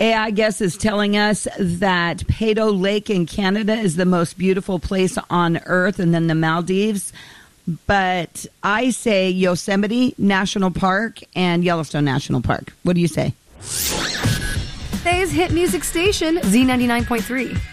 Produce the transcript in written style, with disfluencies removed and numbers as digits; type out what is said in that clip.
AI guess is telling us that Peyto Lake in Canada is the most beautiful place on earth, and then the Maldives. But I say Yosemite National Park and Yellowstone National Park. What do you say? Today's hit music station, Z99.3.